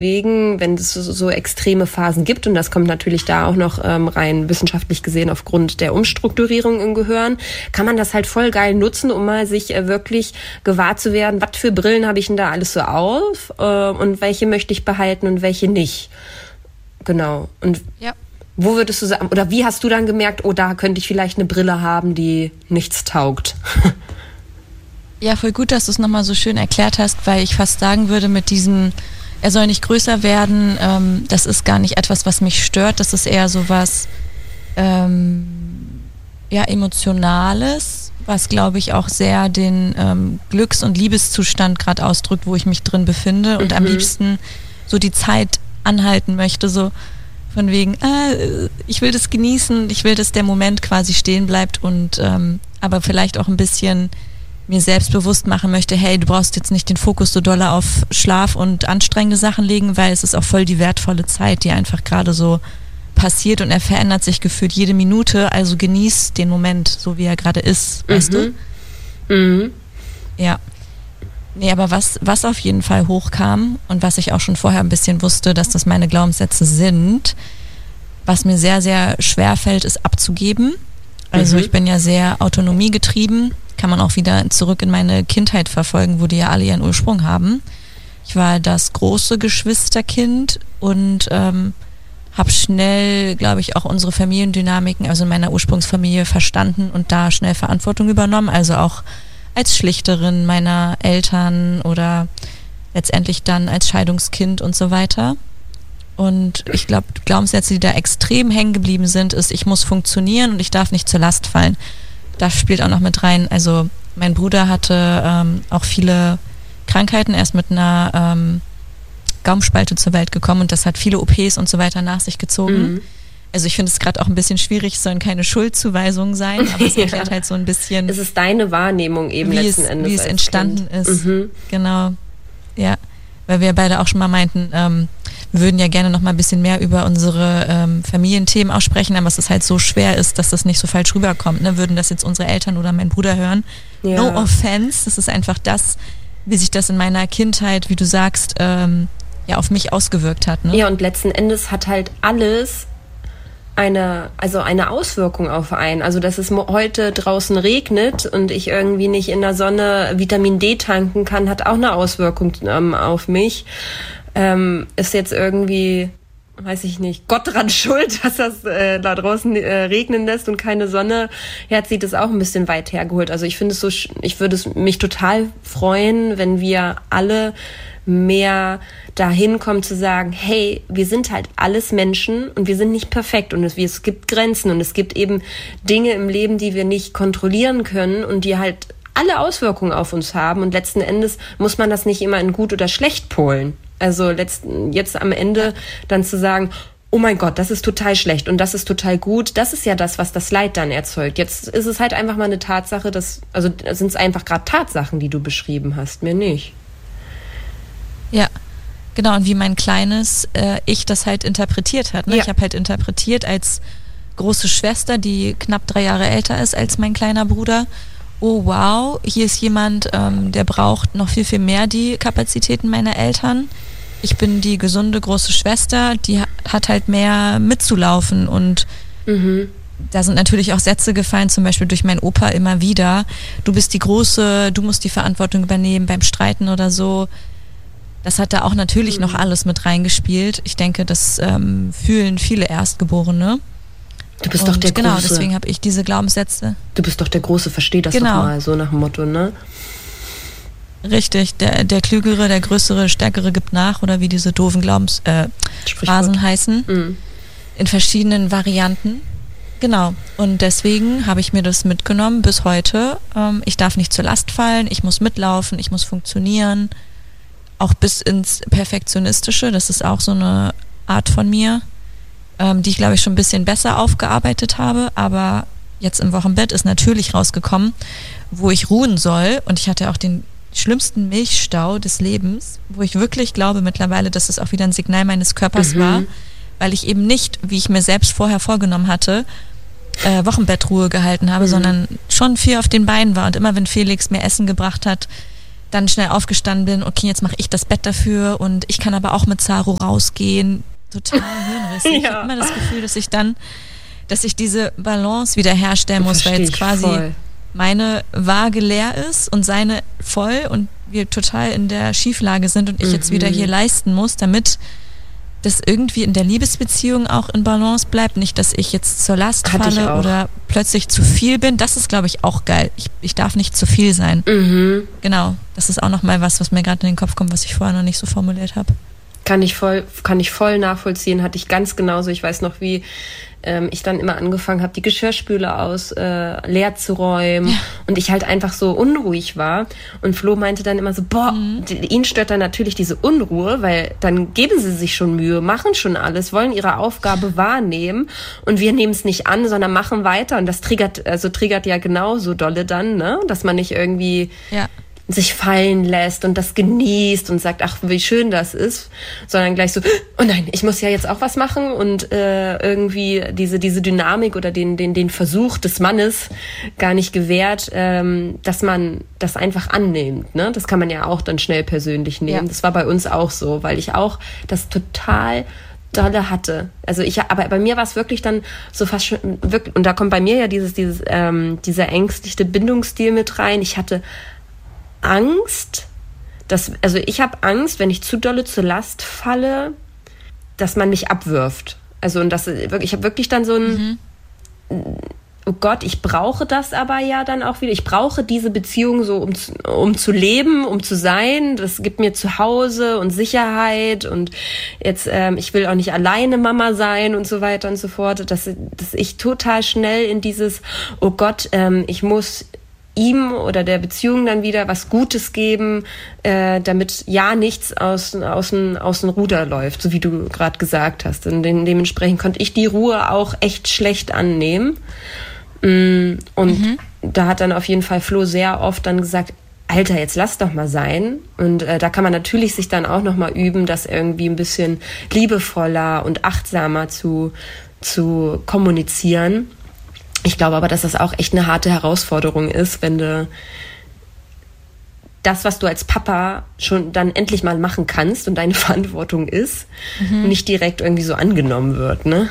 Deswegen, wenn es so extreme Phasen gibt, und das kommt natürlich da auch noch rein wissenschaftlich gesehen aufgrund der Umstrukturierung im Gehirn, kann man das halt voll geil nutzen, um mal sich wirklich gewahr zu werden, was für Brillen habe ich denn da alles so auf und welche möchte ich behalten und welche nicht. Genau. Und wo würdest du sagen, oder wie hast du dann gemerkt, oh, da könnte ich vielleicht eine Brille haben, die nichts taugt? Ja, voll gut, dass du es nochmal so schön erklärt hast, weil ich fast sagen würde, mit diesem er soll nicht größer werden, das ist gar nicht etwas, was mich stört, das ist eher so was Emotionales, was glaube ich auch sehr den Glücks- und Liebeszustand gerade ausdrückt, wo ich mich drin befinde und am liebsten so die Zeit anhalten möchte, so von wegen, ich will das genießen, ich will, dass der Moment quasi stehen bleibt und aber vielleicht auch ein bisschen mir selbst bewusst machen möchte, hey, du brauchst jetzt nicht den Fokus so doll auf Schlaf und anstrengende Sachen legen, weil es ist auch voll die wertvolle Zeit, die einfach gerade so passiert und er verändert sich gefühlt jede Minute, also genieß den Moment, so wie er gerade ist, weißt du? Mhm. Ja. Nee, aber was auf jeden Fall hochkam und was ich auch schon vorher ein bisschen wusste, dass das meine Glaubenssätze sind, was mir sehr, sehr schwer fällt, ist abzugeben. Also ich bin ja sehr autonomiegetrieben, kann man auch wieder zurück in meine Kindheit verfolgen, wo die ja alle ihren Ursprung haben. Ich war das große Geschwisterkind und habe schnell, glaube ich, auch unsere Familiendynamiken, also in meiner Ursprungsfamilie verstanden und da schnell Verantwortung übernommen, also auch als Schlichterin meiner Eltern oder letztendlich dann als Scheidungskind und so weiter. Und ich glaube, Glaubenssätze, die da extrem hängen geblieben sind, ist, ich muss funktionieren und ich darf nicht zur Last fallen. Das spielt auch noch mit rein. Also mein Bruder hatte auch viele Krankheiten, er ist mit einer Gaumenspalte zur Welt gekommen und das hat viele OPs und so weiter nach sich gezogen. Also ich finde es gerade auch ein bisschen schwierig, es sollen keine Schuldzuweisungen sein, aber es erklärt halt so ein bisschen... Es ist deine Wahrnehmung eben letzten Endes. Wie es entstanden ist. Genau, ja. Weil wir beide auch schon mal meinten, wir würden ja gerne noch mal ein bisschen mehr über unsere Familienthemen aussprechen, aber es ist halt so schwer ist, dass das nicht so falsch rüberkommt. Ne? Würden das jetzt unsere Eltern oder mein Bruder hören? Ja. No offense, das ist einfach das, wie sich das in meiner Kindheit, wie du sagst, auf mich ausgewirkt hat. Ne? Ja, und letzten Endes hat halt alles eine Auswirkung auf einen. Also, dass es heute draußen regnet und ich irgendwie nicht in der Sonne Vitamin D tanken kann, hat auch eine Auswirkung auf mich. Ist jetzt irgendwie, weiß ich nicht, Gott dran schuld, dass das da draußen regnen lässt und keine Sonne herzieht, ist auch ein bisschen weit hergeholt. Also ich finde es ich würde es mich total freuen, wenn wir alle mehr dahin kommen zu sagen, hey, wir sind halt alles Menschen und wir sind nicht perfekt und es gibt Grenzen und es gibt eben Dinge im Leben, die wir nicht kontrollieren können und die halt alle Auswirkungen auf uns haben und letzten Endes muss man das nicht immer in gut oder schlecht polen. Also jetzt am Ende dann zu sagen, oh mein Gott, das ist total schlecht und das ist total gut, das ist ja das, was das Leid dann erzeugt. Jetzt ist es halt einfach mal eine Tatsache, sind es einfach gerade Tatsachen, die du beschrieben hast, mir nicht. Ja, genau, und wie mein kleines Ich das halt interpretiert hat. Ne? Ja. Ich habe halt interpretiert als große Schwester, die knapp 3 Jahre älter ist als mein kleiner Bruder. Oh wow, hier ist jemand, der braucht noch viel, viel mehr die Kapazitäten meiner Eltern. Ich bin die gesunde große Schwester, die hat halt mehr mitzulaufen und da sind natürlich auch Sätze gefallen, zum Beispiel durch meinen Opa immer wieder. Du bist die Große, du musst die Verantwortung übernehmen beim Streiten oder so. Das hat da auch natürlich noch alles mit reingespielt. Ich denke, das fühlen viele Erstgeborene. Du bist doch der Große. Genau, deswegen habe ich diese Glaubenssätze. Du bist doch der Große, versteh das doch mal, so nach dem Motto, ne? Richtig, der Klügere, der Größere, Stärkere gibt nach, oder wie diese doofen Phrasen heißen. In verschiedenen Varianten. Genau, und deswegen habe ich mir das mitgenommen bis heute. Ich darf nicht zur Last fallen, ich muss mitlaufen, ich muss funktionieren. Auch bis ins Perfektionistische, das ist auch so eine Art von mir, die ich, glaube ich, schon ein bisschen besser aufgearbeitet habe, aber jetzt im Wochenbett ist natürlich rausgekommen, wo ich ruhen soll, und ich hatte auch den schlimmsten Milchstau des Lebens, wo ich wirklich glaube mittlerweile, dass es auch wieder ein Signal meines Körpers war, weil ich eben nicht, wie ich mir selbst vorher vorgenommen hatte, Wochenbettruhe gehalten habe, sondern schon viel auf den Beinen war, und immer wenn Felix mir Essen gebracht hat, dann schnell aufgestanden bin, okay, jetzt mache ich das Bett dafür und ich kann aber auch mit Saru rausgehen. Total hirnrissig. Ich habe immer das Gefühl, dass ich diese Balance wieder herstellen muss, weil jetzt quasi meine Waage leer ist und seine voll und wir total in der Schieflage sind und ich jetzt wieder hier leisten muss, damit das irgendwie in der Liebesbeziehung auch in Balance bleibt. Nicht, dass ich jetzt zur Last falle oder plötzlich zu viel bin. Das ist, glaube ich, auch geil. Ich darf nicht zu viel sein. Genau. Das ist auch nochmal was mir gerade in den Kopf kommt, was ich vorher noch nicht so formuliert habe. Kann ich voll nachvollziehen. Hatte ich ganz genauso. Ich weiß noch, wie ich dann immer angefangen habe, die Geschirrspüle leer zu räumen und ich halt einfach so unruhig war. Und Flo meinte dann immer so, ihn stört dann natürlich diese Unruhe, weil dann geben sie sich schon Mühe, machen schon alles, wollen ihre Aufgabe wahrnehmen und wir nehmen es nicht an, sondern machen weiter. Und das triggert ja genauso dolle dann, ne? Dass man nicht irgendwie sich fallen lässt und das genießt und sagt, ach, wie schön das ist, sondern gleich so, oh nein, ich muss ja jetzt auch was machen und irgendwie diese Dynamik oder den Versuch des Mannes gar nicht gewährt, dass man das einfach annimmt. Ne? Das kann man ja auch dann schnell persönlich nehmen. Ja. Das war bei uns auch so, weil ich auch das total dolle hatte. Also aber bei mir war es wirklich dann so fast schon, wirklich, und da kommt bei mir ja dieser ängstliche Bindungsstil mit rein. Ich hatte Angst, ich habe Angst, wenn ich zu dolle zur Last falle, dass man mich abwirft. Also ich habe wirklich dann so ein, oh Gott, ich brauche das aber ja dann auch wieder. Ich brauche diese Beziehung so, um zu leben, um zu sein. Das gibt mir Zuhause und Sicherheit und jetzt, ich will auch nicht alleine Mama sein und so weiter und so fort. Dass ich total schnell in dieses, oh Gott, ich muss ihm oder der Beziehung dann wieder was Gutes geben, damit ja nichts aus dem Ruder läuft, so wie du gerade gesagt hast. Und dementsprechend konnte ich die Ruhe auch echt schlecht annehmen. Und da hat dann auf jeden Fall Flo sehr oft dann gesagt, Alter, jetzt lass doch mal sein. Und da kann man natürlich sich dann auch noch mal üben, das irgendwie ein bisschen liebevoller und achtsamer zu kommunizieren. Ich glaube aber, dass das auch echt eine harte Herausforderung ist, wenn du das, was du als Papa schon dann endlich mal machen kannst und deine Verantwortung ist, nicht direkt irgendwie so angenommen wird, ne?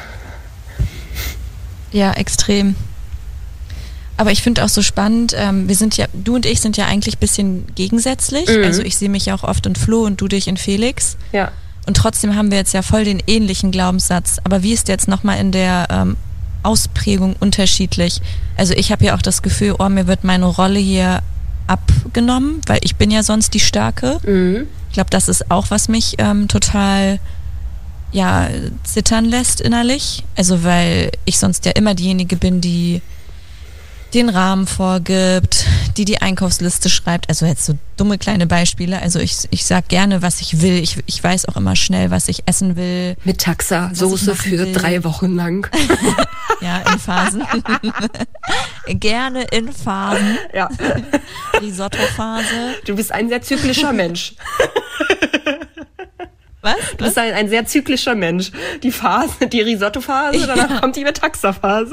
Ja, extrem. Aber ich finde auch so spannend, du und ich sind ja eigentlich ein bisschen gegensätzlich. Also ich sehe mich ja auch oft in Flo und du dich in Felix. Ja. Und trotzdem haben wir jetzt ja voll den ähnlichen Glaubenssatz. Aber wie ist der jetzt nochmal in der Ausprägung unterschiedlich? Also ich habe ja auch das Gefühl, mir wird meine Rolle hier abgenommen, weil ich bin ja sonst die Starke. Ich glaube, das ist auch, was mich total zittern lässt innerlich. Also weil ich sonst ja immer diejenige bin, die den Rahmen vorgibt, die Einkaufsliste schreibt. Also jetzt so dumme kleine Beispiele. Also ich sag gerne, was ich will. Ich weiß auch immer schnell, was ich essen will. Mit Taxa-Soße für 3 Wochen lang. Ja, in Phasen. Gerne in Phasen. Ja. Risotto-Phase. Du bist ein sehr zyklischer Mensch. Was? Du bist ein sehr zyklischer Mensch. Die Risotto-Phase, danach kommt die Metaxa-Phase.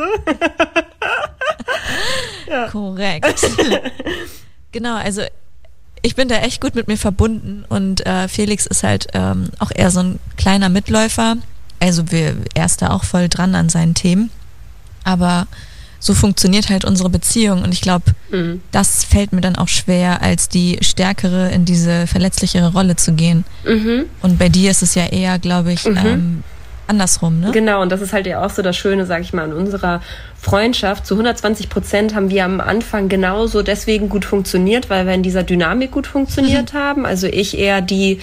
Ja. Korrekt. Genau, also ich bin da echt gut mit mir verbunden und Felix ist halt auch eher so ein kleiner Mitläufer. Also er ist da auch voll dran an seinen Themen. Aber so funktioniert halt unsere Beziehung und ich glaube, das fällt mir dann auch schwer, als die Stärkere in diese verletzlichere Rolle zu gehen. Und bei dir ist es ja eher, glaube ich, andersrum, ne? Genau, und das ist halt ja auch so das Schöne, sag ich mal, an unserer Freundschaft. Zu 120% haben wir am Anfang genauso deswegen gut funktioniert, weil wir in dieser Dynamik gut funktioniert haben. Also ich eher die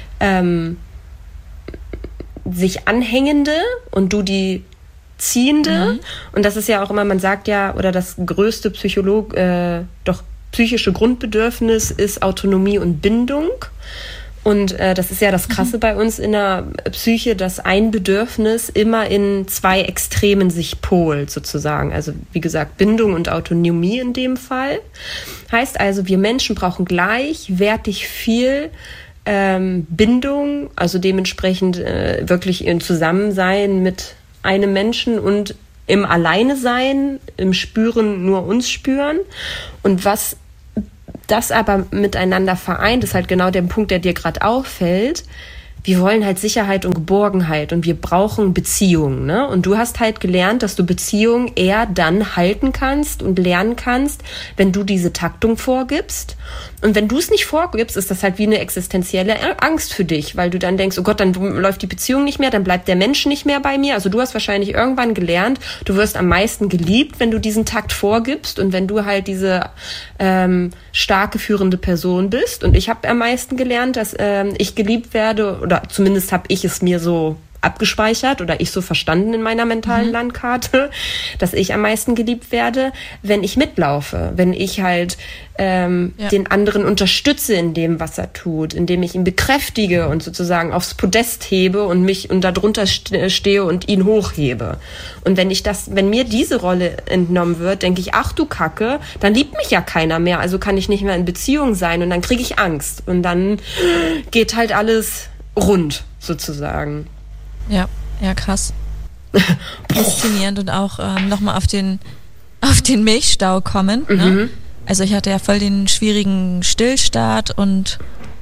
sich anhängende und du die Ziehende. Und das ist ja auch immer, man sagt ja, oder das größte psychische Grundbedürfnis ist Autonomie und Bindung. Und das ist ja das Krasse bei uns in der Psyche, dass ein Bedürfnis immer in 2 Extremen sich polt, sozusagen. Also wie gesagt, Bindung und Autonomie in dem Fall. Heißt also, wir Menschen brauchen gleichwertig viel Bindung, also dementsprechend wirklich im Zusammensein mit einem Menschen und im Alleine sein, im Spüren nur uns spüren. Und was das aber miteinander vereint, ist halt genau der Punkt, der dir gerade auffällt. Wir wollen halt Sicherheit und Geborgenheit und wir brauchen Beziehungen, ne? Und du hast halt gelernt, dass du Beziehungen eher dann halten kannst und lernen kannst, wenn du diese Taktung vorgibst. Und wenn du es nicht vorgibst, ist das halt wie eine existenzielle Angst für dich, weil du dann denkst, oh Gott, dann läuft die Beziehung nicht mehr, dann bleibt der Mensch nicht mehr bei mir. Also du hast wahrscheinlich irgendwann gelernt, du wirst am meisten geliebt, wenn du diesen Takt vorgibst und wenn du halt diese starke führende Person bist. Und ich habe am meisten gelernt, dass ich geliebt werde, oder zumindest habe ich es mir so abgespeichert oder ich so verstanden in meiner mentalen Landkarte, dass ich am meisten geliebt werde, wenn ich mitlaufe, wenn ich halt den anderen unterstütze in dem, was er tut, indem ich ihn bekräftige und sozusagen aufs Podest hebe und mich und darunter stehe und ihn hochhebe. Und wenn mir diese Rolle entnommen wird, denke ich, ach du Kacke, dann liebt mich ja keiner mehr, also kann ich nicht mehr in Beziehung sein und dann kriege ich Angst und dann geht halt alles rund sozusagen. Ja, krass. Faszinierend und auch nochmal auf den Milchstau kommend. Ne? Also ich hatte ja voll den schwierigen Stillstart und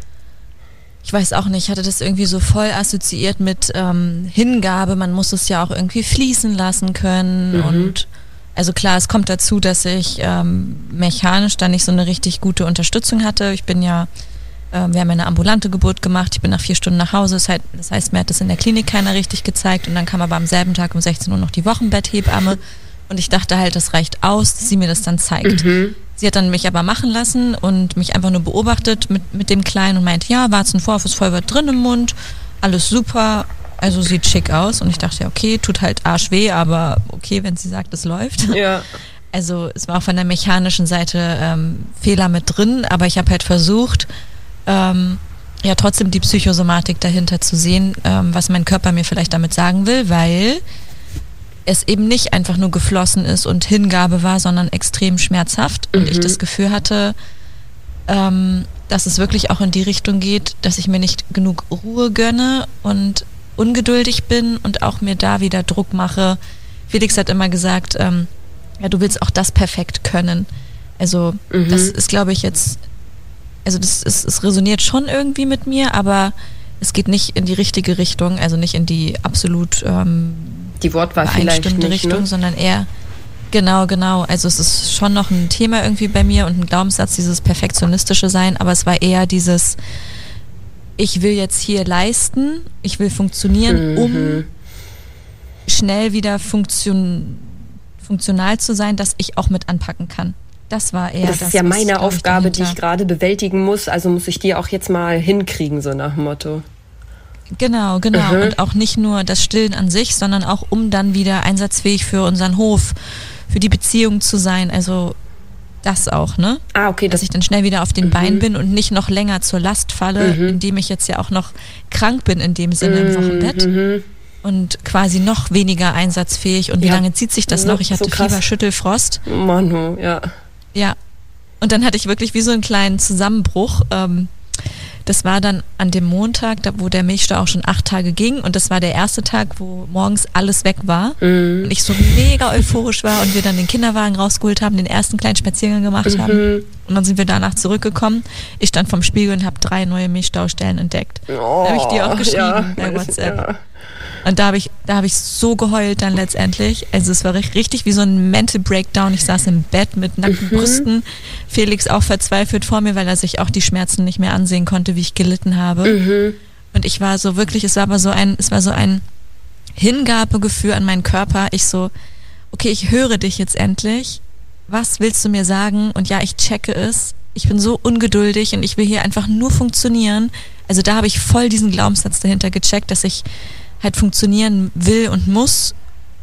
ich weiß auch nicht, ich hatte das irgendwie so voll assoziiert mit Hingabe, man muss es ja auch irgendwie fließen lassen können und also klar, es kommt dazu, dass ich mechanisch da nicht so eine richtig gute Unterstützung hatte. Ich bin ja wir haben eine ambulante Geburt gemacht, ich bin nach 4 Stunden nach Hause, das heißt, mir hat das in der Klinik keiner richtig gezeigt und dann kam aber am selben Tag um 16 Uhr noch die Wochenbetthebamme und ich dachte halt, das reicht aus, dass sie mir das dann zeigt. Sie hat dann mich aber machen lassen und mich einfach nur beobachtet mit dem Kleinen und meinte, ja, Warzenvorhof ist voll was drin im Mund, alles super, also sieht schick aus und ich dachte, ja, okay, tut halt arschweh, aber okay, wenn sie sagt, es läuft. Ja. Also es war auch von der mechanischen Seite Fehler mit drin, aber ich habe halt versucht, ja trotzdem die Psychosomatik dahinter zu sehen, was mein Körper mir vielleicht damit sagen will, weil es eben nicht einfach nur geflossen ist und Hingabe war, sondern extrem schmerzhaft und ich das Gefühl hatte, dass es wirklich auch in die Richtung geht, dass ich mir nicht genug Ruhe gönne und ungeduldig bin und auch mir da wieder Druck mache. Felix hat immer gesagt, ja, du willst auch das perfekt können. Also das ist, glaube ich, jetzt also es resoniert schon irgendwie mit mir, aber es geht nicht in die richtige Richtung, also nicht in die absolut die Wortwahl vielleicht nicht, Richtung, ne? Sondern eher genau. Also es ist schon noch ein Thema irgendwie bei mir und ein Glaubenssatz, dieses perfektionistische Sein, aber es war eher dieses, ich will jetzt hier leisten, ich will funktionieren, um schnell wieder funktional zu sein, dass ich auch mit anpacken kann. Das war eher das ist ja meine Aufgabe, die ich gerade bewältigen muss, also muss ich die auch jetzt mal hinkriegen, so nach dem Motto. Genau. Und auch nicht nur das Stillen an sich, sondern auch, um dann wieder einsatzfähig für unseren Hof, für die Beziehung zu sein, also das auch, ne? Ah, okay. Dass ich dann schnell wieder auf den Beinen bin und nicht noch länger zur Last falle, indem ich jetzt ja auch noch krank bin in dem Sinne im Wochenbett. Und quasi noch weniger einsatzfähig. Und wie lange zieht sich das noch? Ich hatte so Fieber, Schüttelfrost. Manu, ja. Ja, und dann hatte ich wirklich wie so einen kleinen Zusammenbruch. Das war dann an dem Montag, wo der Milchstau auch schon 8 Tage ging und das war der erste Tag, wo morgens alles weg war und ich so mega euphorisch war und wir dann den Kinderwagen rausgeholt haben, den ersten kleinen Spaziergang gemacht haben und dann sind wir danach zurückgekommen. Ich stand vorm Spiegel und habe 3 neue Milchstaustellen entdeckt. Da habe ich dir auch geschrieben bei WhatsApp. Ja. Und da hab ich so geheult dann letztendlich. Also es war richtig wie so ein Mental Breakdown. Ich saß im Bett mit nackten Brüsten. Felix auch verzweifelt vor mir, weil er sich auch die Schmerzen nicht mehr ansehen konnte, wie ich gelitten habe. Und ich war so wirklich, es war so ein Hingabegefühl an meinen Körper. Ich so, okay, ich höre dich jetzt endlich. Was willst du mir sagen? Und ja, ich checke es. Ich bin so ungeduldig und ich will hier einfach nur funktionieren. Also da habe ich voll diesen Glaubenssatz dahinter gecheckt, dass ich halt funktionieren will und muss,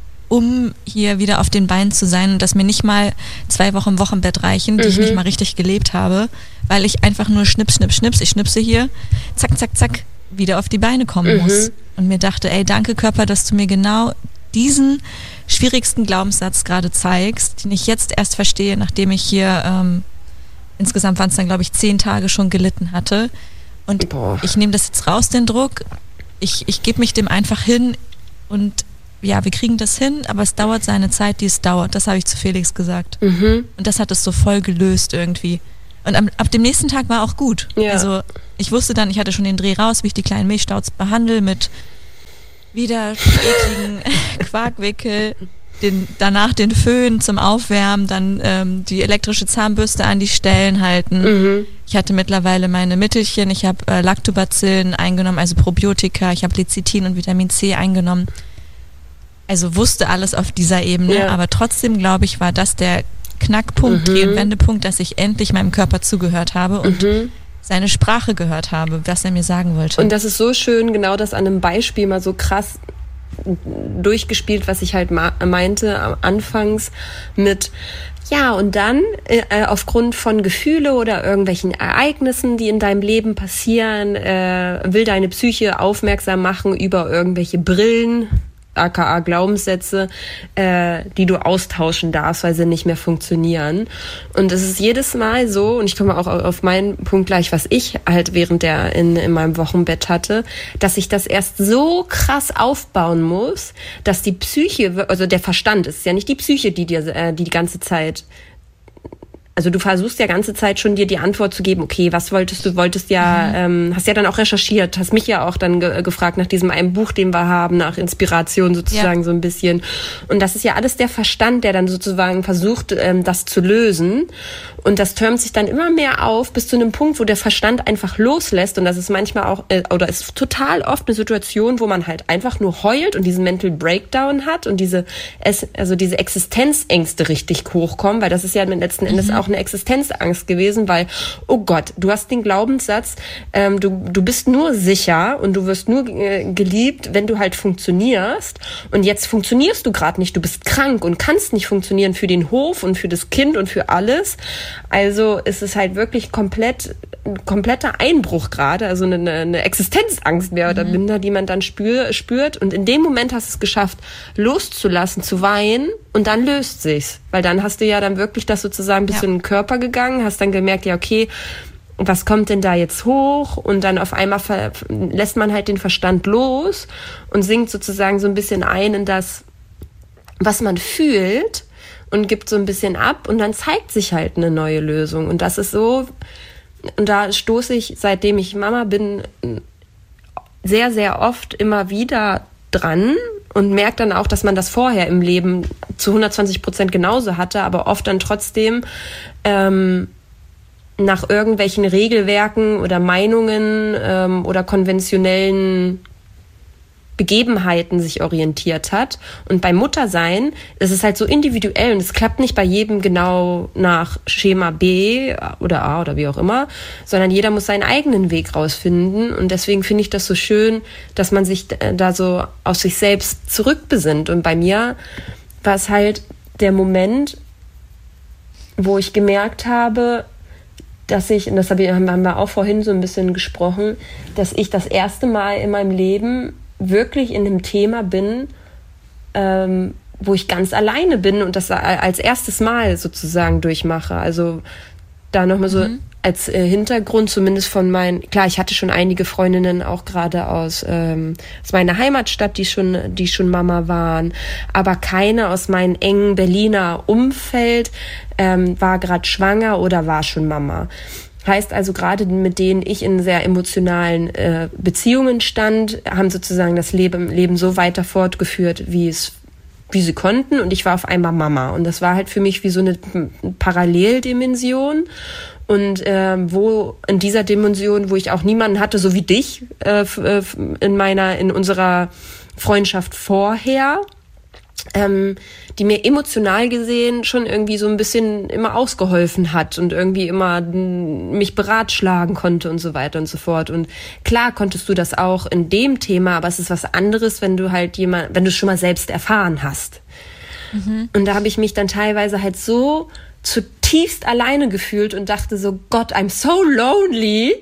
um hier wieder auf den Beinen zu sein und dass mir nicht mal 2 Wochen im Wochenbett reichen, die ich nicht mal richtig gelebt habe, weil ich einfach nur schnips, ich schnipse hier, zack, zack, zack, wieder auf die Beine kommen muss. Und mir dachte, ey, danke Körper, dass du mir genau diesen schwierigsten Glaubenssatz gerade zeigst, den ich jetzt erst verstehe, nachdem ich hier insgesamt waren es dann, glaube ich, 10 Tage schon gelitten hatte. Und ich nehme das jetzt raus, den Druck. Ich gebe mich dem einfach hin und ja, wir kriegen das hin, aber es dauert seine Zeit, die es dauert. Das habe ich zu Felix gesagt. Und das hat es so voll gelöst irgendwie. Und ab dem nächsten Tag war auch gut. Ja. Also ich wusste dann, ich hatte schon den Dreh raus, wie ich die kleinen Milchstauds behandle mit wieder ekligen Quarkwickel, danach den Föhn zum Aufwärmen, dann die elektrische Zahnbürste an die Stellen halten. Mhm. Ich hatte mittlerweile meine Mittelchen, ich habe Lactobacillen eingenommen, also Probiotika, ich habe Lecithin und Vitamin C eingenommen. Also wusste alles auf dieser Ebene, aber trotzdem, glaube ich, war das der Knackpunkt, Dreh- und Wendepunkt, dass ich endlich meinem Körper zugehört habe und seine Sprache gehört habe, was er mir sagen wollte. Und das ist so schön, genau das an einem Beispiel mal so krass durchgespielt, was ich halt meinte anfangs mit, ja, und dann aufgrund von Gefühle oder irgendwelchen Ereignissen, die in deinem Leben passieren, will deine Psyche aufmerksam machen über irgendwelche Brillen, aka Glaubenssätze, die du austauschen darfst, weil sie nicht mehr funktionieren. Und es ist jedes Mal so, und ich komme auch auf meinen Punkt gleich, was ich halt während in meinem Wochenbett hatte, dass ich das erst so krass aufbauen muss, dass die Psyche, also der Verstand, es ist ja nicht die Psyche, die dir die ganze Zeit, also du versuchst ja ganze Zeit schon dir die Antwort zu geben, okay, was wolltest du? Wolltest ja, hast ja dann auch recherchiert, hast mich ja auch dann gefragt nach diesem einen Buch, den wir haben, nach Inspiration sozusagen so ein bisschen. Und das ist ja alles der Verstand, der dann sozusagen versucht, das zu lösen. Und das türmt sich dann immer mehr auf, bis zu einem Punkt, wo der Verstand einfach loslässt. Und das ist manchmal auch, oder ist total oft eine Situation, wo man halt einfach nur heult und diesen Mental Breakdown hat und diese Existenzängste richtig hochkommen, weil das ist ja letzten Endes auch eine Existenzangst gewesen, weil, oh Gott, du hast den Glaubenssatz, du bist nur sicher und du wirst nur geliebt, wenn du halt funktionierst. Und jetzt funktionierst du gerade nicht, du bist krank und kannst nicht funktionieren für den Hof und für das Kind und für alles. Also ist es halt wirklich ein kompletter Einbruch gerade, also eine Existenzangst mehr oder minder, die man dann spürt. Und in dem Moment hast du es geschafft, loszulassen, zu weinen, und dann löst sich's. Weil dann hast du ja dann wirklich das sozusagen bis in den Körper gegangen, hast dann gemerkt, ja okay, was kommt denn da jetzt hoch? Und dann auf einmal lässt man halt den Verstand los und sinkt sozusagen so ein bisschen ein in das, was man fühlt, und gibt so ein bisschen ab, und dann zeigt sich halt eine neue Lösung. Und das ist so, und da stoße ich, seitdem ich Mama bin, sehr, sehr oft immer wieder dran und merke dann auch, dass man das vorher im Leben zu 120% genauso hatte, aber oft dann trotzdem nach irgendwelchen Regelwerken oder Meinungen oder konventionellen Begebenheiten sich orientiert hat. Und beim Muttersein ist es halt so individuell und es klappt nicht bei jedem genau nach Schema B oder A oder wie auch immer, sondern jeder muss seinen eigenen Weg rausfinden. Und deswegen finde ich das so schön, dass man sich da so auf sich selbst zurückbesinnt. Und bei mir war es halt der Moment, wo ich gemerkt habe, dass ich, und das haben wir auch vorhin so ein bisschen gesprochen, dass ich das erste Mal in meinem Leben wirklich in einem Thema bin, wo ich ganz alleine bin und das als erstes Mal sozusagen durchmache. Also da nochmal so als Hintergrund zumindest von klar, ich hatte schon einige Freundinnen auch gerade aus meiner Heimatstadt, die schon Mama waren, aber keine aus meinem engen Berliner Umfeld war gerade schwanger oder war schon Mama. Heißt also, gerade mit denen ich in sehr emotionalen Beziehungen stand, haben sozusagen das Leben so weiter fortgeführt, wie sie konnten. Und ich war auf einmal Mama. Und das war halt für mich wie so eine Paralleldimension. Und wo in dieser Dimension, wo ich auch niemanden hatte, so wie dich, in unserer Freundschaft vorher, die mir emotional gesehen schon irgendwie so ein bisschen immer ausgeholfen hat und irgendwie immer mich beratschlagen konnte und so weiter und so fort. Und klar konntest du das auch in dem Thema, aber es ist was anderes, wenn du es schon mal selbst erfahren hast. Und da habe ich mich dann teilweise halt so zutiefst alleine gefühlt und dachte so, Gott, I'm so lonely.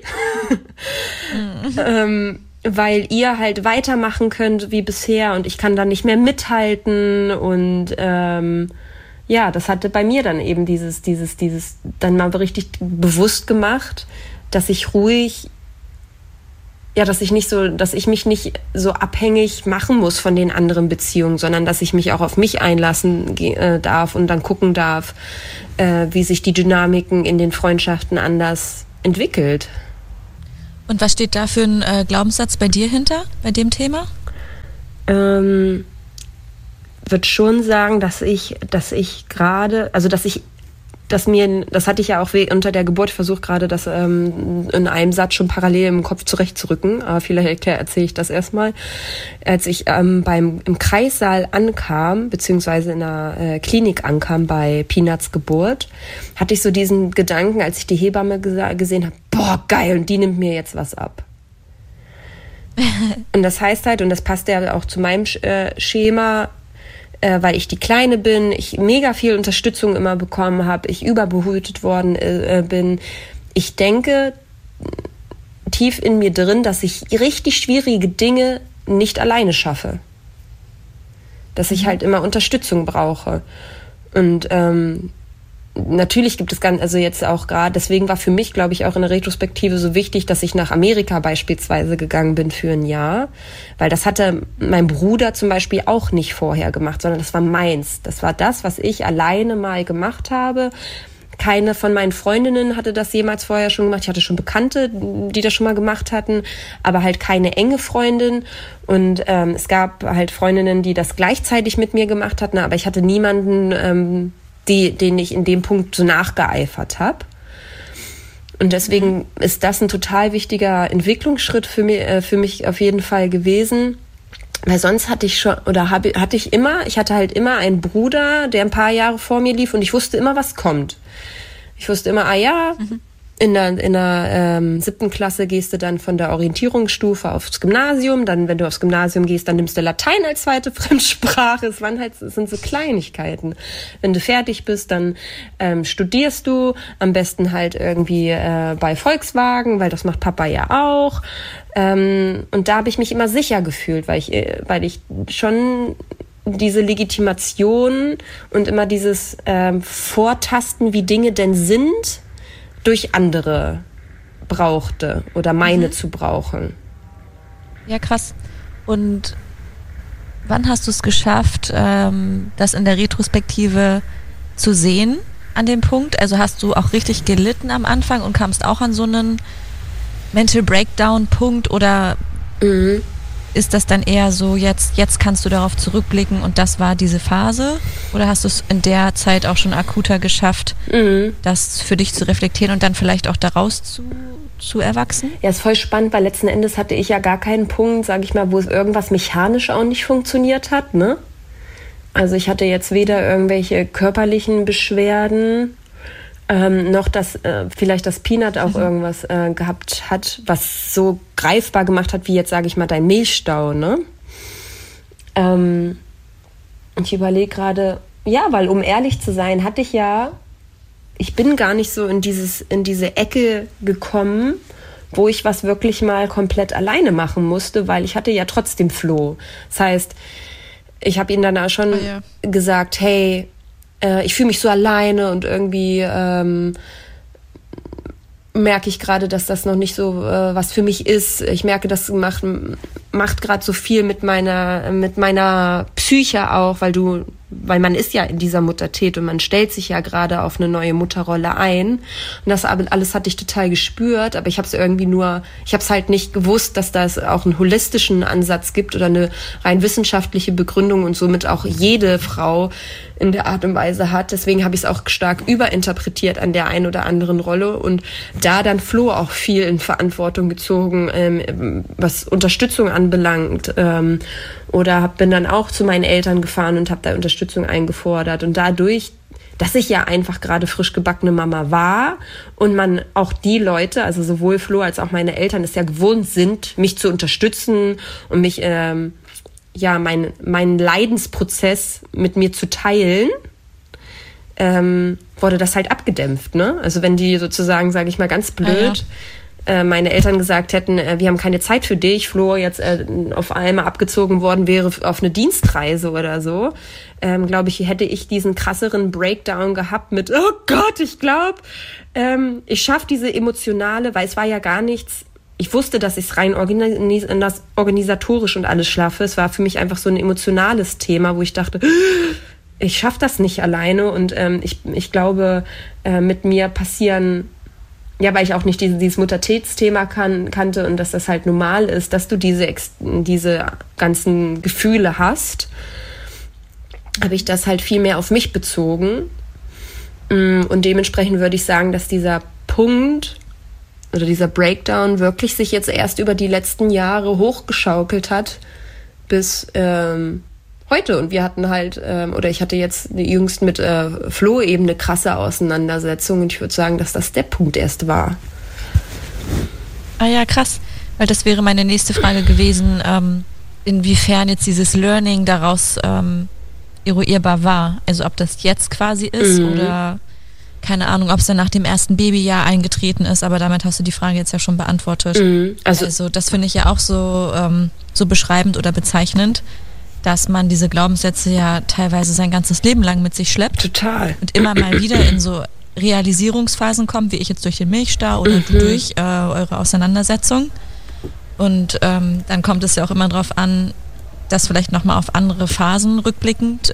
Weil ihr halt weitermachen könnt wie bisher und ich kann da nicht mehr mithalten und das hatte bei mir dann eben dieses dann mal richtig bewusst gemacht, dass ich ruhig dass ich mich nicht so abhängig machen muss von den anderen Beziehungen, sondern dass ich mich auch auf mich einlassen darf und dann gucken darf, wie sich die Dynamiken in den Freundschaften anders entwickelt. Und was steht da für ein Glaubenssatz bei dir hinter, bei dem Thema? Würde schon sagen, das hatte ich ja auch unter der Geburt, versucht gerade das in einem Satz schon parallel im Kopf zurechtzurücken, aber vielleicht erzähle ich das erstmal. Als ich im Kreissaal ankam, beziehungsweise in der Klinik ankam bei Peanuts Geburt, hatte ich so diesen Gedanken, als ich die Hebamme gesehen habe, boah, geil, und die nimmt mir jetzt was ab. Und das heißt halt, und das passt ja auch zu meinem Schema, weil ich die Kleine bin, ich mega viel Unterstützung immer bekommen habe, ich überbehütet worden bin. Ich denke tief in mir drin, dass ich richtig schwierige Dinge nicht alleine schaffe. Dass ich halt immer Unterstützung brauche. Und natürlich gibt es also jetzt auch gerade, deswegen war für mich, glaube ich, auch in der Retrospektive so wichtig, dass ich nach Amerika beispielsweise gegangen bin für ein Jahr, weil das hatte mein Bruder zum Beispiel auch nicht vorher gemacht, sondern das war meins. Das war das, was ich alleine mal gemacht habe. Keine von meinen Freundinnen hatte das jemals vorher schon gemacht. Ich hatte schon Bekannte, die das schon mal gemacht hatten, aber halt keine enge Freundin. Und es gab halt Freundinnen, die das gleichzeitig mit mir gemacht hatten, aber ich hatte niemanden, den ich in dem Punkt so nachgeeifert habe. Und deswegen ist das ein total wichtiger Entwicklungsschritt für mich auf jeden Fall gewesen. Weil sonst hatte ich halt immer einen Bruder, der ein paar Jahre vor mir lief und ich wusste immer, was kommt. Ich wusste immer, in der 7. Klasse gehst du dann von der Orientierungsstufe aufs Gymnasium. Dann, wenn du aufs Gymnasium gehst, dann nimmst du Latein als zweite Fremdsprache. Es sind so Kleinigkeiten. Wenn du fertig bist, dann studierst du. Am besten halt irgendwie bei Volkswagen, weil das macht Papa ja auch. Und da habe ich mich immer sicher gefühlt, weil ich schon diese Legitimation und immer dieses Vortasten, wie Dinge denn sind, durch andere brauchte oder meine zu brauchen. Ja, krass. Und wann hast du es geschafft, das in der Retrospektive zu sehen an dem Punkt? Also hast du auch richtig gelitten am Anfang und kamst auch an so einen Mental Breakdown-Punkt oder ist das dann eher so, jetzt kannst du darauf zurückblicken und das war diese Phase? Oder hast du es in der Zeit auch schon akuter geschafft, das für dich zu reflektieren und dann vielleicht auch daraus zu erwachsen? Ja, ist voll spannend, weil letzten Endes hatte ich ja gar keinen Punkt, sage ich mal, wo es irgendwas mechanisch auch nicht funktioniert hat, ne? Also ich hatte jetzt weder irgendwelche körperlichen Beschwerden, noch dass vielleicht das Peanut auch irgendwas gehabt hat, was so greifbar gemacht hat, wie jetzt, sage ich mal, dein Milchstau, ne? Ich überlege gerade, ja, weil um ehrlich zu sein, ich bin gar nicht so in diese Ecke gekommen, wo ich was wirklich mal komplett alleine machen musste, weil ich hatte ja trotzdem Flo. Das heißt, ich habe ihm dann auch schon gesagt, hey, ich fühle mich so alleine und irgendwie merke ich gerade, dass das noch nicht so was für mich ist. Ich merke, das macht gerade so viel mit meiner Psyche auch, weil man ist ja in dieser Muttertät und man stellt sich ja gerade auf eine neue Mutterrolle ein. Und das alles hatte ich total gespürt, aber ich habe es halt nicht gewusst, dass da es auch einen holistischen Ansatz gibt oder eine rein wissenschaftliche Begründung und somit auch jede Frau in der Art und Weise hat. Deswegen habe ich es auch stark überinterpretiert an der einen oder anderen Rolle und da dann Flo auch viel in Verantwortung gezogen, was Unterstützung anbelangt. Oder bin dann auch zu meinen Eltern gefahren und habe da Unterstützung eingefordert. Und dadurch, dass ich ja einfach gerade frisch gebackene Mama war und man auch die Leute, also sowohl Flo als auch meine Eltern, es ja gewohnt sind, mich zu unterstützen und mich meinen Leidensprozess mit mir zu teilen, wurde das halt abgedämpft, ne? Also wenn die sozusagen, sage ich mal ganz blöd, meine Eltern gesagt hätten, wir haben keine Zeit für dich, Flo jetzt auf einmal abgezogen worden wäre auf eine Dienstreise oder so, glaube ich, hätte ich diesen krasseren Breakdown gehabt mit, oh Gott, ich glaube, ich schaffe diese emotionale, weil es war ja gar nichts ich wusste, dass ich es rein organisatorisch und alles schaffe. Es war für mich einfach so ein emotionales Thema, wo ich dachte, ich schaffe das nicht alleine. Und ich glaube, mit mir passieren, ja, weil ich auch nicht dieses Muttertätsthema kannte und dass das halt normal ist, dass du diese ganzen Gefühle hast, habe ich das halt viel mehr auf mich bezogen. Und dementsprechend würde ich sagen, dass dieser Punkt oder dieser Breakdown wirklich sich jetzt erst über die letzten Jahre hochgeschaukelt hat bis heute. Und wir hatten halt, oder ich hatte jetzt jüngst mit Flo eben eine krasse Auseinandersetzung und ich würde sagen, dass das der Punkt erst war. Ah ja, krass. Weil das wäre meine nächste Frage gewesen, inwiefern jetzt dieses Learning daraus eruierbar war. Also ob das jetzt quasi ist oder keine Ahnung, ob es dann nach dem ersten Babyjahr eingetreten ist, aber damit hast du die Frage jetzt ja schon beantwortet. Also das finde ich ja auch so beschreibend oder bezeichnend, dass man diese Glaubenssätze ja teilweise sein ganzes Leben lang mit sich schleppt. Total. Und immer mal wieder in so Realisierungsphasen kommt, wie ich jetzt durch den Milchstau oder du durch eure Auseinandersetzung. Und dann kommt es ja auch immer drauf an, das vielleicht nochmal auf andere Phasen rückblickend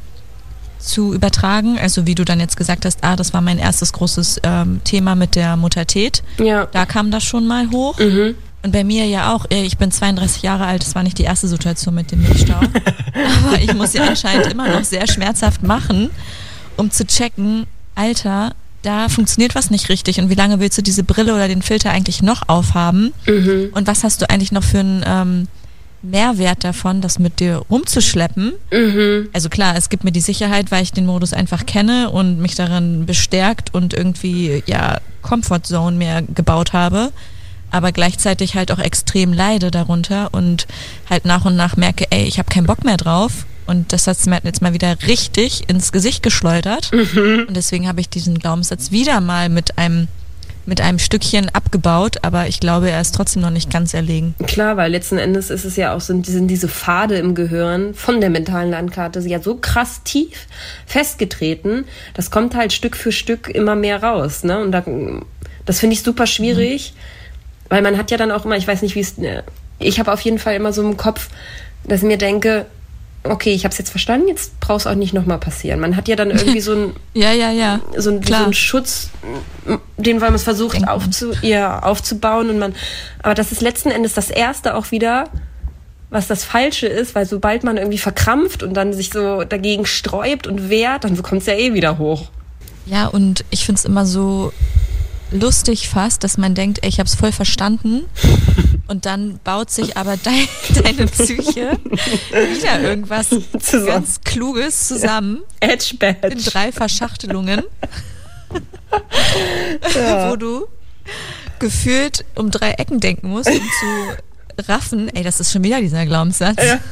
zu übertragen. Also wie du dann jetzt gesagt hast, das war mein erstes großes Thema mit der Muttertät. Ja. Da kam das schon mal hoch. Und bei mir ja auch, ich bin 32 Jahre alt, das war nicht die erste Situation mit dem Milchstau. Aber ich muss sie anscheinend immer noch sehr schmerzhaft machen, um zu checken, Alter, da funktioniert was nicht richtig und wie lange willst du diese Brille oder den Filter eigentlich noch aufhaben? Und was hast du eigentlich noch für einen Mehrwert davon, das mit dir rumzuschleppen? Also klar, es gibt mir die Sicherheit, weil ich den Modus einfach kenne und mich darin bestärkt und irgendwie, ja, Comfort Zone mehr gebaut habe, aber gleichzeitig halt auch extrem leide darunter und halt nach und nach merke, ey, ich habe keinen Bock mehr drauf und das hat es mir jetzt mal wieder richtig ins Gesicht geschleudert und deswegen habe ich diesen Glaubenssatz wieder mal mit einem Stückchen abgebaut, aber ich glaube, er ist trotzdem noch nicht ganz erlegen. Klar, weil letzten Endes ist es ja auch sind diese Pfade im Gehirn von der mentalen Landkarte ja so krass tief festgetreten, das kommt halt Stück für Stück immer mehr raus, ne? Und das finde ich super schwierig, weil man hat ja dann auch immer, ich weiß nicht, wie es, ich habe auf jeden Fall immer so im Kopf, dass ich mir denke, okay, ich habe es jetzt verstanden, jetzt braucht es auch nicht nochmal passieren. Man hat ja dann irgendwie so ein so einen Schutz, den man versucht aufzubauen und aber das ist letzten Endes das Erste auch wieder, was das Falsche ist, weil sobald man irgendwie verkrampft und dann sich so dagegen sträubt und wehrt, dann kommt es ja eh wieder hoch. Ja, und ich finde es immer so lustig fast, dass man denkt, ey, ich habe es voll verstanden und dann baut sich aber deine Psyche wieder irgendwas ganz Kluges zusammen. Edge-Badge. In 3 Verschachtelungen, wo du gefühlt um 3 Ecken denken musst, um zu raffen, ey, das ist schon wieder dieser Glaubenssatz. Ja.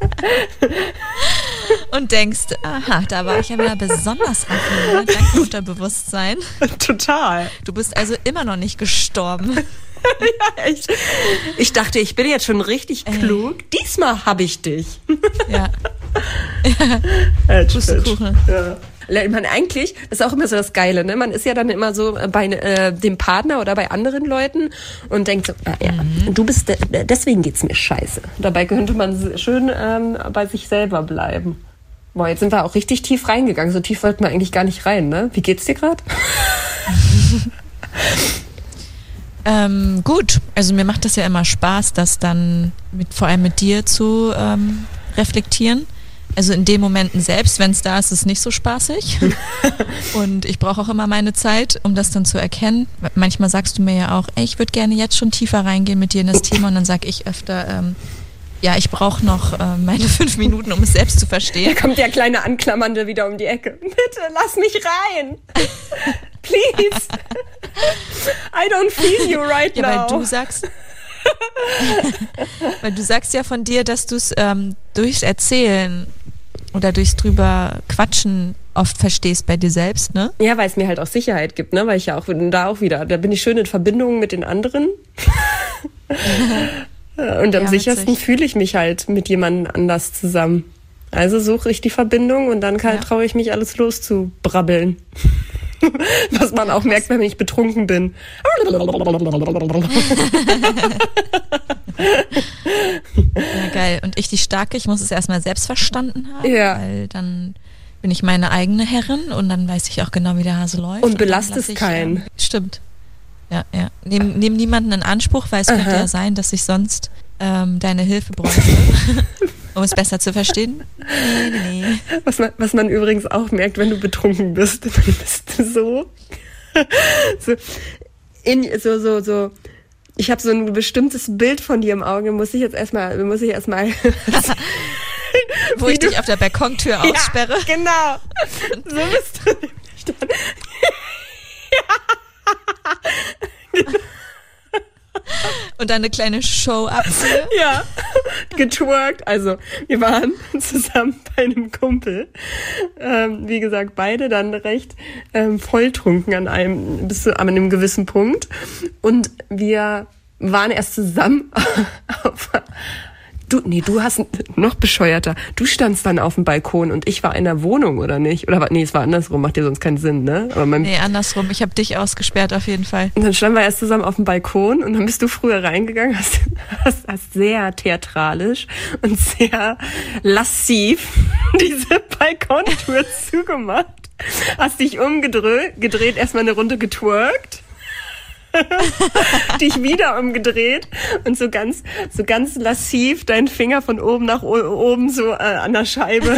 Und denkst, aha, da war ich ja wieder besonders affin, dank Unterbewusstsein. Total. Du bist also immer noch nicht gestorben. Ja, echt. Ich dachte, ich bin jetzt schon richtig klug. Diesmal habe ich dich. Ja. Pustekuchen. Ja. Man eigentlich, das ist auch immer so das Geile, ne? Man ist ja dann immer so bei dem Partner oder bei anderen Leuten und denkt so, du bist, deswegen geht's mir scheiße. Dabei könnte man schön bei sich selber bleiben. Boah, jetzt sind wir auch richtig tief reingegangen. So tief wollten wir eigentlich gar nicht rein, ne? Wie geht's dir gerade? Gut, also mir macht das ja immer Spaß, das dann vor allem mit dir zu reflektieren. Also in den Momenten selbst, wenn es da ist, ist es nicht so spaßig. Und ich brauche auch immer meine Zeit, um das dann zu erkennen. Manchmal sagst du mir ja auch, ey, ich würde gerne jetzt schon tiefer reingehen mit dir in das Thema. Und dann sage ich öfter, ja, ich brauche noch meine 5 Minuten, um es selbst zu verstehen. Da kommt der kleine Anklammernde wieder um die Ecke. Bitte, lass mich rein. Please. I don't feel you right now. Ja, weil du sagst ja von dir, dass du es durchs Erzählen oder durchs drüber Quatschen oft verstehst bei dir selbst, ne? Ja, weil es mir halt auch Sicherheit gibt, ne? Weil ich ja auch da bin ich schön in Verbindung mit den anderen. Und am sichersten fühle ich mich halt mit jemandem anders zusammen. Also suche ich die Verbindung und dann traue ich mich alles loszubrabbeln. Was man auch merkt, wenn ich betrunken bin. Ja, geil. Und ich die Starke, ich muss es erstmal selbst verstanden haben, weil dann bin ich meine eigene Herrin und dann weiß ich auch genau, wie der Hase läuft. Und belastest keinen. Stimmt. Ja. Nehm niemanden in Anspruch, weil es könnte ja sein, dass ich sonst deine Hilfe bräuchte, um es besser zu verstehen. Nee. Was man übrigens auch merkt, wenn du betrunken bist, dann bist du so ich habe so ein bestimmtes Bild von dir im Auge, muss ich erstmal wo ich dich auf der Balkontür aussperre. Ja, genau. So bist du nämlich dann. Genau. Und dann eine kleine Show abziehe. Ja, getwerkt. Also, wir waren zusammen bei einem Kumpel. Wie gesagt, beide dann recht volltrunken bis zu einem gewissen Punkt. Und wir waren erst zusammen Du hast noch bescheuerter. Du standst dann auf dem Balkon und ich war in der Wohnung, oder nicht? Oder nee, es war andersrum, macht dir sonst keinen Sinn, ne? Aber nee, andersrum. Ich habe dich ausgesperrt auf jeden Fall. Und dann standen wir erst zusammen auf dem Balkon und dann bist du früher reingegangen, hast sehr theatralisch und sehr lassiv diese Balkontür zugemacht. Hast dich umgedreht, erstmal eine Runde getwerkt. Dich wieder umgedreht und so ganz lassiv deinen Finger von oben nach oben so an der Scheibe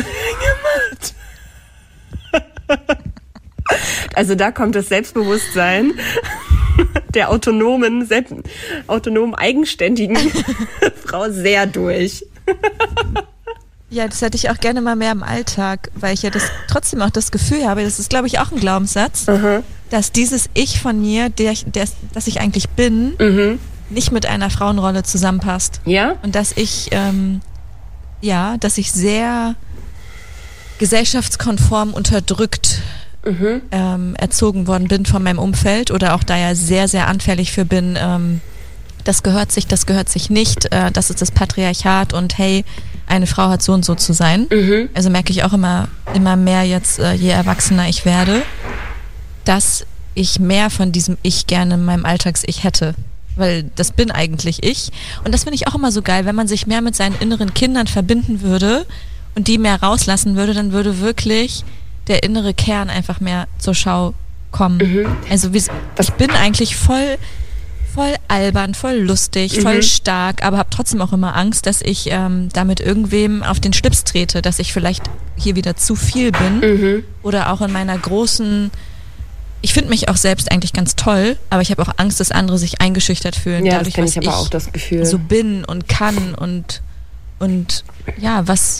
gemacht. Also da kommt das Selbstbewusstsein der autonomen, eigenständigen Frau sehr durch. Ja, das hätte ich auch gerne mal mehr im Alltag, weil ich ja trotzdem auch das Gefühl habe, das ist, glaube ich, auch ein Glaubenssatz, dass dieses Ich von mir, das ich eigentlich bin, nicht mit einer Frauenrolle zusammenpasst. Ja? Und dass ich, dass ich sehr gesellschaftskonform unterdrückt erzogen worden bin von meinem Umfeld oder auch da ja sehr, sehr anfällig für bin, das gehört sich nicht, das ist das Patriarchat und hey, eine Frau hat so und so zu sein. Also merke ich auch immer mehr jetzt, je erwachsener ich werde, dass ich mehr von diesem Ich gerne in meinem Alltags-Ich hätte. Weil das bin eigentlich ich. Und das finde ich auch immer so geil, wenn man sich mehr mit seinen inneren Kindern verbinden würde und die mehr rauslassen würde, dann würde wirklich der innere Kern einfach mehr zur Schau kommen. Also ich bin eigentlich voll albern, voll lustig, voll stark, aber habe trotzdem auch immer Angst, dass ich damit irgendwem auf den Schlips trete, dass ich vielleicht hier wieder zu viel bin oder auch in meiner großen, ich finde mich auch selbst eigentlich ganz toll, aber ich habe auch Angst, dass andere sich eingeschüchtert fühlen. Ja, dadurch, das kenne ich aber auch, das Gefühl. So bin und kann und ja, was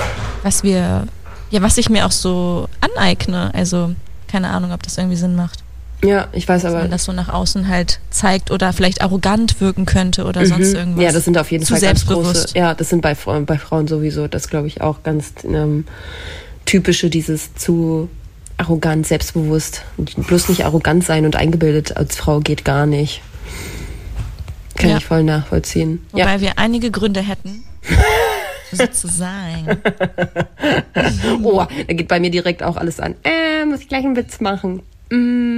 ich mir auch so aneigne, also keine Ahnung, ob das irgendwie Sinn macht. Ja, ich weiß aber. Dass man das so nach außen halt zeigt oder vielleicht arrogant wirken könnte oder sonst irgendwas. Ja, das sind auf jeden Fall ganz selbstbewusst. große. Ja, das sind bei Frauen sowieso, das glaube ich auch ganz typische, dieses zu arrogant, selbstbewusst. Bloß nicht arrogant sein und eingebildet als Frau geht gar nicht. Kann ich voll nachvollziehen. Wobei wir einige Gründe hätten, so zu sein. Oh, da geht bei mir direkt auch alles an. Muss ich gleich einen Witz machen. Ja.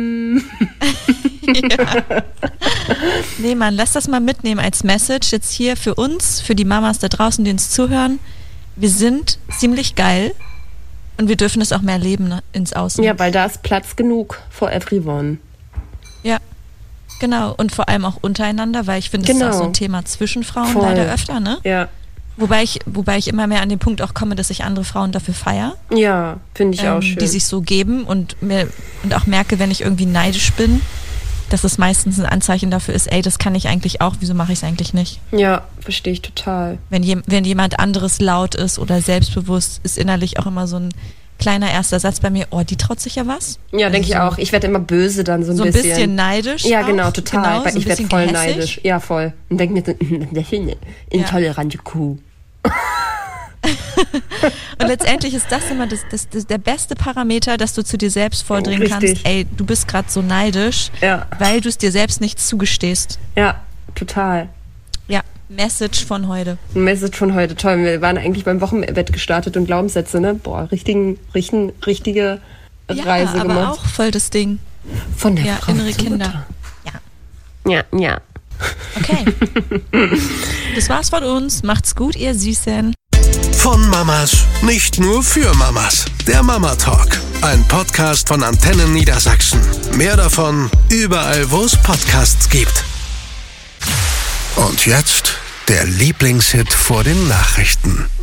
Nee, Mann, lass das mal mitnehmen als Message jetzt hier für uns, für die Mamas da draußen, die uns zuhören. Wir sind ziemlich geil und wir dürfen es auch mehr leben ins Außen. Ja, weil da ist Platz genug for everyone. Ja, genau. Und vor allem auch untereinander, weil ich finde, das ist auch so ein Thema zwischen Frauen leider öfter, ne? Ja. Wobei ich immer mehr an den Punkt auch komme, dass ich andere Frauen dafür feiere. Ja, finde ich auch schön. Die sich so geben und auch merke, wenn ich irgendwie neidisch bin, dass es meistens ein Anzeichen dafür ist, ey, das kann ich eigentlich auch, wieso mache ich es eigentlich nicht? Ja, verstehe ich total. Wenn jemand anderes laut ist oder selbstbewusst, ist innerlich auch immer so ein kleiner erster Satz bei mir, oh, die traut sich ja was. Ja, also denke ich auch. Ich werde immer böse dann so ein bisschen. So ein bisschen neidisch. Ja, auch. Genau, total. Genau, so ich werde voll gehässig. neidisch. Ja, voll. Und denke mir so, intolerante Kuh. Und letztendlich ist das immer das der beste Parameter, dass du zu dir selbst vordringen kannst, ey, du bist gerade so neidisch, weil du es dir selbst nicht zugestehst. Ja, total. Ja, Message von heute. Message von heute, toll. Wir waren eigentlich beim Wochenbett gestartet und Glaubenssätze, ne? Boah, richtige Reise aber gemacht. Auch voll das Ding. Von der Frau innere zur Kinder. Mutter. Ja. Okay. Das war's von uns. Macht's gut, ihr Süßen. Von Mamas, nicht nur für Mamas. Der Mama Talk, ein Podcast von Antennen Niedersachsen. Mehr davon überall, wo es Podcasts gibt. Und jetzt der Lieblingshit vor den Nachrichten.